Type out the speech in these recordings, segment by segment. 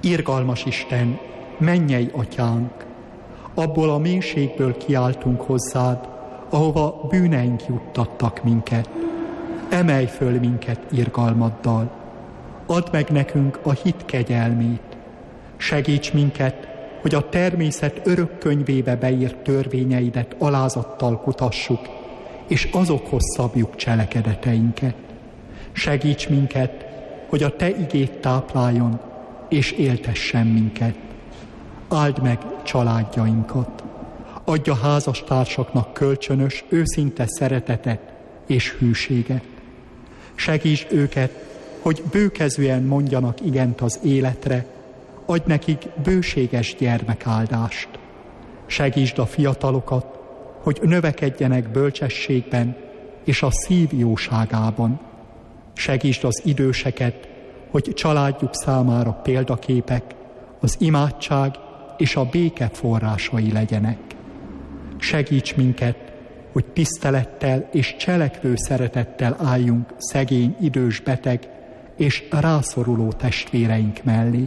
Irgalmas Isten, mennyei Atyánk, abból a mélységből kiáltunk hozzád, ahova bűneink juttattak minket. Emelj föl minket irgalmaddal, add meg nekünk a hit kegyelmét, segíts minket, hogy a természet örök könyvébe beírt törvényeidet alázattal kutassuk, és azokhoz szabjuk cselekedeteinket. Segíts minket, hogy a Te igéd tápláljon, és éltessen minket. Áld meg családjainkat, adj a házastársaknak kölcsönös, őszinte szeretetet és hűséget. Segíts őket, hogy bőkezően mondjanak igent az életre, adj nekik bőséges gyermekáldást. Segítsd a fiatalokat, hogy növekedjenek bölcsességben és a szív jóságában. Segítsd az időseket, hogy családjuk számára példaképek, az imádság és a béke forrásai legyenek. Segíts minket, hogy tisztelettel és cselekvő szeretettel álljunk szegény, idős, beteg és rászoruló testvéreink mellé.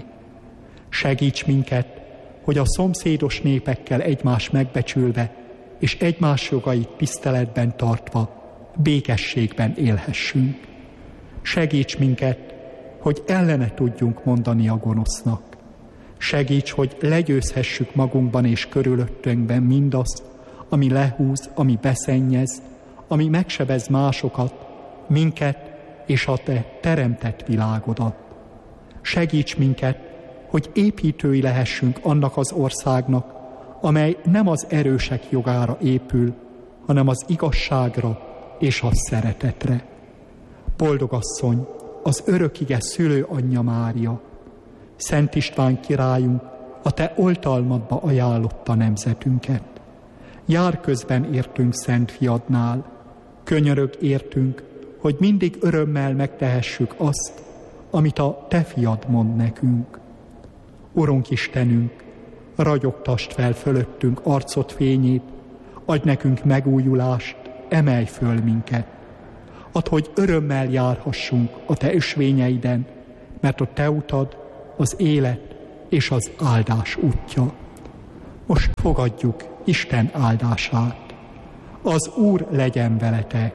Segíts minket, hogy a szomszédos népekkel egymást megbecsülve és egymás jogait tiszteletben tartva békességben élhessünk. Segíts minket, hogy ellene tudjunk mondani a gonosznak. Segíts, hogy legyőzhessük magunkban és körülöttünkben mindazt, ami lehúz, ami beszennyez, ami megsebez másokat, minket és a Te teremtett világodat. Segíts minket, hogy építői lehessünk annak az országnak, amely nem az erősek jogára épül, hanem az igazságra és a szeretetre. Boldog asszony, az örökige szülőanyja Mária, Szent István királyunk, a Te oltalmadba ajánlotta nemzetünket. Jár közben értünk Szent Fiadnál, könyörög értünk, hogy mindig örömmel megtehessük azt, amit a Te Fiad mond nekünk. Urunk Istenünk, ragyogtasd fel fölöttünk arcod fényét, adj nekünk megújulást, emelj föl minket. Add, hogy örömmel járhassunk a Te ösvényeiden, mert a Te utad az élet és az áldás útja. Most fogadjuk Isten áldását. Az Úr legyen veletek.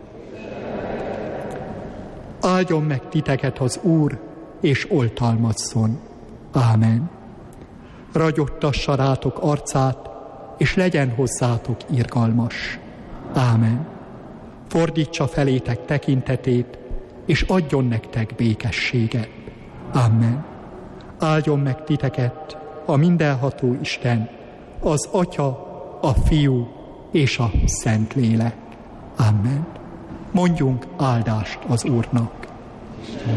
Áldjon meg titeket az Úr, és oltalmazzon. Ámen. Ragyogtassa rátok arcát, és legyen hozzátok irgalmas. Ámen. Fordítsa felétek tekintetét, és adjon nektek békességet. Amen. Áldjon meg titeket a mindenható Isten, az Atya, a Fiú és a Szentlélek. Amen. Mondjunk áldást az Úrnak.